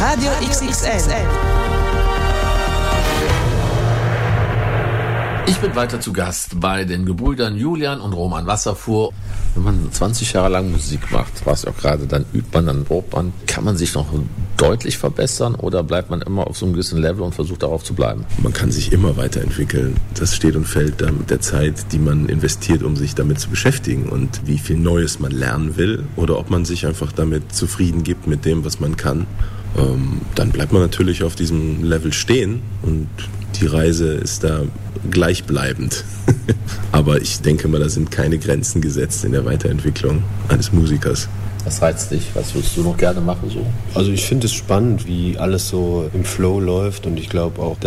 Radio XXL. Ich bin weiter zu Gast bei den Gebrüdern Julian und Roman Wasserfuhr. Wenn man 20 Jahre lang Musik macht, was auch gerade, dann übt man, dann probt man. Kann man sich noch deutlich verbessern oder bleibt man immer auf so einem gewissen Level und versucht darauf zu bleiben? Man kann sich immer weiterentwickeln. Das steht und fällt mit der Zeit, die man investiert, um sich damit zu beschäftigen und wie viel Neues man lernen will oder ob man sich einfach damit zufrieden gibt mit dem, was man kann. Dann bleibt man natürlich auf diesem Level stehen und die Reise ist da gleichbleibend. Aber ich denke mal, da sind keine Grenzen gesetzt in der Weiterentwicklung eines Musikers. Was reizt dich? Was würdest du noch gerne machen so? Also ich finde es spannend, wie alles so im Flow läuft und ich glaube auch,